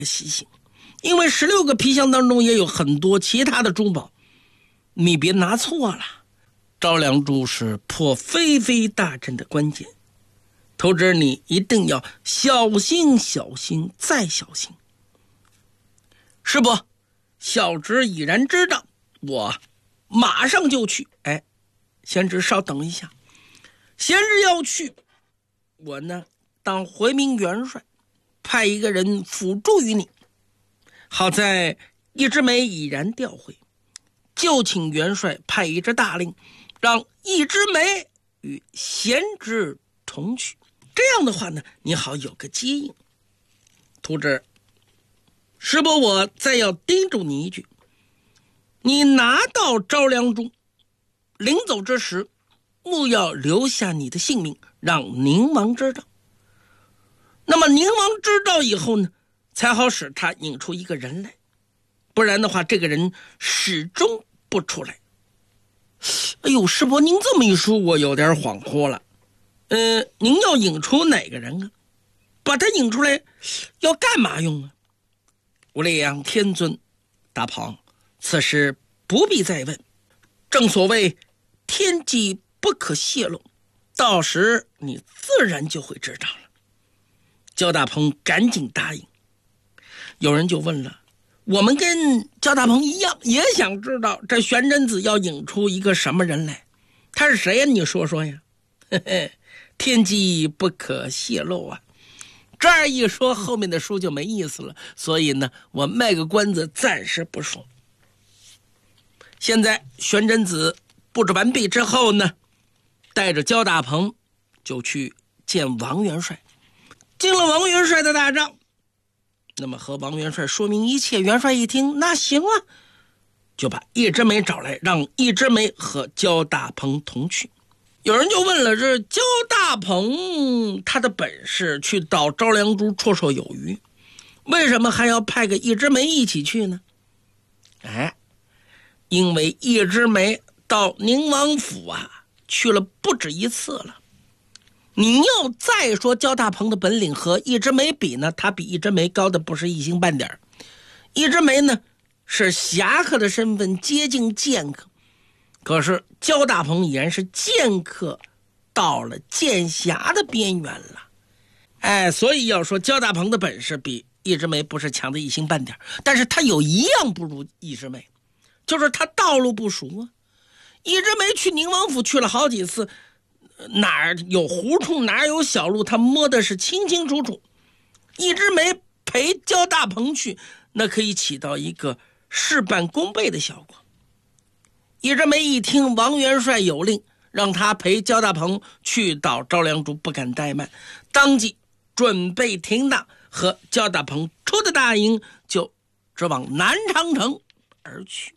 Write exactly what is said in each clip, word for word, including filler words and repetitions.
习性，因为十六个皮箱当中也有很多其他的珠宝，你别拿错了。赵良珠是破飞飞大阵的关键，投资你一定要小心小心再小心。师伯，小侄已然知道，我马上就去。哎，贤侄稍等一下，贤侄要去，我呢当回民元帅，派一个人辅助于你。好在一枝梅已然调回，就请元帅派一支大令，让一枝梅与贤侄同去。这样的话呢，你好有个接应。徒侄，师伯我再要叮嘱你一句，你拿到招良珠，临走之时勿要留下你的性命，让宁王知道。那么宁王知道以后呢，才好使他引出一个人来，不然的话这个人始终不出来。哎呦，师伯您这么一说，我有点恍惚了。呃，您要引出哪个人啊？把他引出来要干嘛用啊？无量天尊，大鹏，此事不必再问，正所谓天机不可泄露，到时你自然就会知道了。焦大鹏赶紧答应。有人就问了，我们跟焦大鹏一样，也想知道这玄真子要引出一个什么人来，他是谁呀？你说说呀。嘿嘿，天机不可泄露啊，这儿一说后面的书就没意思了，所以呢我卖个关子，暂时不说。现在玄真子布置完毕之后呢，带着焦大鹏就去见王元帅。进了王元帅的大帐，那么和王元帅说明一切。元帅一听，那行啊，就把一枝梅找来，让一枝梅和焦大鹏同去。有人就问了，这焦大鹏他的本事去到招良珠绰绰有余，为什么还要派个一枝梅一起去呢？哎，因为一枝梅到宁王府啊去了不止一次了。你要再说焦大鹏的本领和一枝梅比呢，他比一枝梅高的不是一星半点。一枝梅呢是侠客的身份，接近剑客，可是焦大鹏已然是剑客到了剑侠的边缘了。哎，所以要说焦大鹏的本事比一枝梅不是强的一星半点，但是他有一样不如一枝梅，就是他道路不熟啊。一枝梅去宁王府去了好几次，哪儿有胡同哪儿有小路，他摸的是清清楚楚。一枝梅陪焦大鹏去，那可以起到一个事半功倍的效果。一枝梅一听王元帅有令，让他陪焦大鹏去到招良珠，不敢怠慢，当即准备停当，和焦大鹏出的大营，就直往南昌城而去。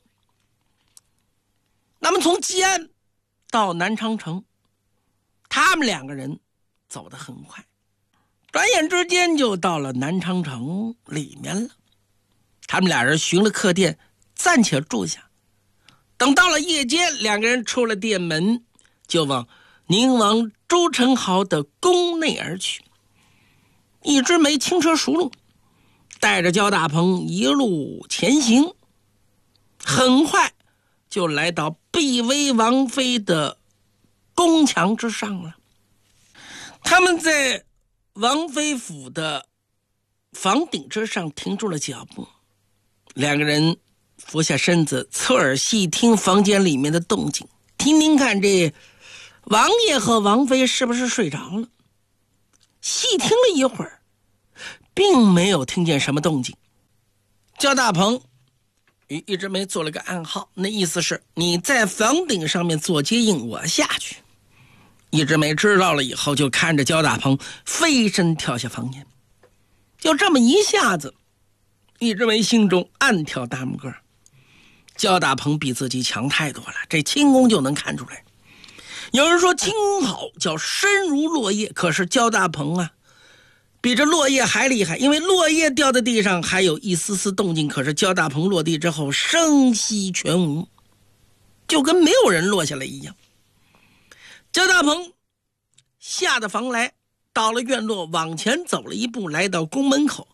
那么从吉安到南昌城，他们两个人走得很快，转眼之间就到了南昌城里面了。他们俩人寻了客店，暂且住下。等到了夜间，两个人出了店门，就往宁王朱宸濠的宫内而去。一枝梅轻车熟路，带着焦大鹏一路前行，很快就来到碧薇王妃的宫墙之上了。他们在王妃府的房顶之上停住了脚步，两个人俯下身子，侧耳细听房间里面的动静，听听看这王爷和王妃是不是睡着了。细听了一会儿，并没有听见什么动静。焦大鹏与一枝梅做了个暗号，那意思是你在房顶上面做接应，我下去。一枝梅知道了以后，就看着焦大鹏飞身跳下房檐。就这么一下子，一枝梅心中暗跳大拇哥，焦大鹏比自己强太多了，这轻功就能看出来。有人说轻功好叫身如落叶，可是焦大鹏啊比这落叶还厉害，因为落叶掉在地上还有一丝丝动静，可是焦大鹏落地之后声息全无，就跟没有人落下来一样。焦大鹏下的房来，到了院落，往前走了一步，来到宫门口，